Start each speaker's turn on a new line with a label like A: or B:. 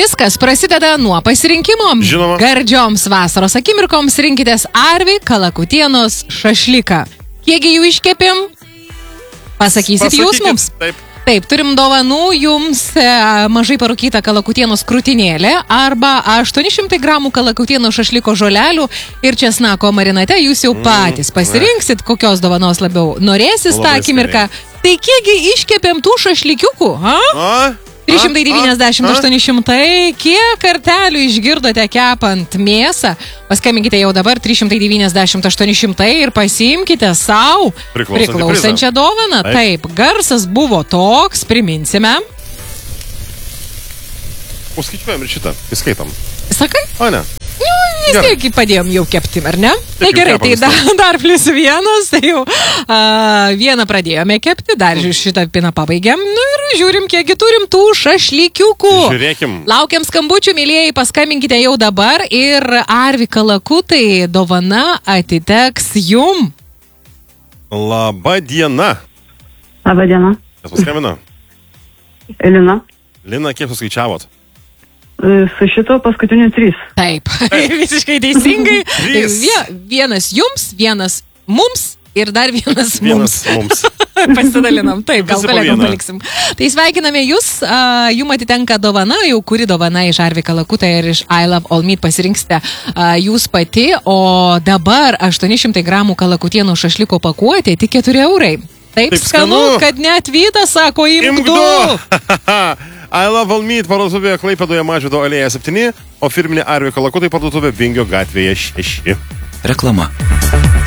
A: Viskas prasideda nuo pasirinkimo.
B: Žinoma.
A: Gardžioms vasaros akimirkoms rinkitės Arvi kalakutienos šašlyką. Kiekgi jų iškepim? Pasakysit jūs mums. Taip, turim dovanų jums mažai parūkytą kalakutienos krūtinėlę arba 800 gramų kalakutienos šašlyko žolelių ir česnako marinate. Jūs jau patys pasirinksit, kokios dovanos labiau norėsis tą akimirką. Tai kiekgi iškepėm tų šašlykiukų, ha? 390-800, kiek kartelių išgirdote kepant mėsą? Paskambinkite jau dabar 390-800 ir pasiimkite savo priklausančią dovaną. Taip, garsas buvo toks, priminsime.
B: Paskaičiuojam ir šitą, įskaitam.
A: Sakai?
B: O ne?
A: Vis tiek padėjom jau kepti, ar ne? Tai gerai, tai dar plus vienas, tai jau vieną pradėjome kepti, dar šitą piną pabaigėm, nu ir žiūrim, kiekgi turim tų šašlykiukų.
B: Žiūrėkim.
A: Laukiam skambučių, mėlėjai, paskambinkite jau dabar ir Arvi kalakutai dovana atiteks jum.
B: Labą dieną.
C: Labą dieną.
B: Kas paskambino?
C: Lina.
B: Lina, kiek suskaičiavot?
C: Su šito paskutiniu 3.
A: Taip. Visiškai teisingai.
B: 3.
A: Vienas jums, vienas mums ir dar vienas mums. Pasidalinam, taip, gal kolegom paliksim. Tai sveikiname jūs, jum atitenka dovana, jau kuri dovana iš Arvi kalakutą ir iš I Love All Meat pasirinksite jūs pati, o dabar 800 gramų kalakutienų šašliko pakuotė tik 4 eurai. Taip skanu, kad net Vytas sako imk du.
B: I Love All Meat parduotuvėje Klaipėdoje Mažvydo alėja 7, o firminė Arvi kalakutai parduotuvė Vingio gatvėje 6.
D: Reklama.